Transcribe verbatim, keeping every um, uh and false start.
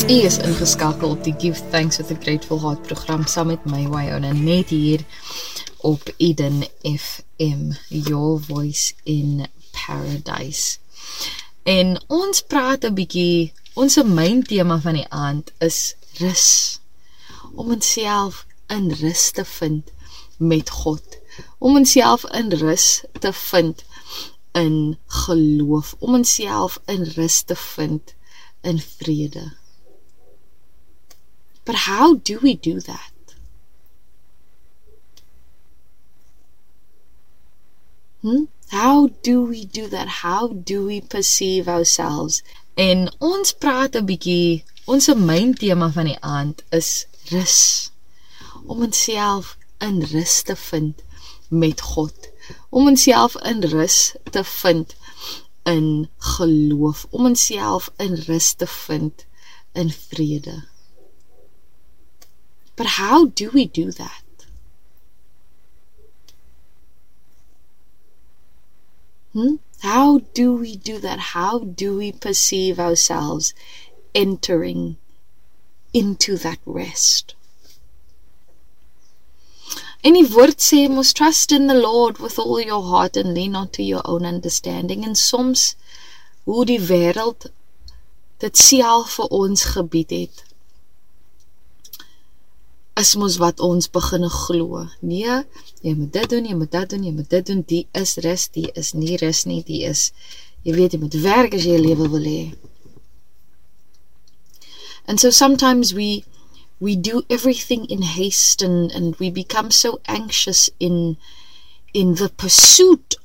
U is ingeskakel op die Give Thanks with a Grateful Heart program saam met my, Wyona, net hier op Eden F M, Your Voice in Paradise. En ons praat 'n bietjie, ons main tema van die aand is rus. Om onsself in rus te vind met God. Om onsself in rus te vind in geloof. Om onsself in rus te vind in vrede. But how do we do that? Hmm? How do we do that? How do we perceive ourselves? En ons praat 'n bietjie, ons main tema van die aand is rus. Om onsself in rus te vind met God. Om onsself in rus te vind in geloof. Om onsself in rus te vind in vrede. But how do we do that? Hmm? How do we do that? How do we perceive ourselves entering into that rest? En die woord sê, must trust in the Lord with all your heart and lean not to your own understanding. En soms, hoe die wêreld dit self vir ons gebied het, is mos wat ons beginne glo. Nee, jy moet dit doen, jy moet dat doen, jy moet dit doen, die is rus, die is nie rus nie, die is, jy weet, jy moet werk as jy 'n lewe wil hê. And so sometimes we we do everything in haste and, and we become so anxious in in the pursuit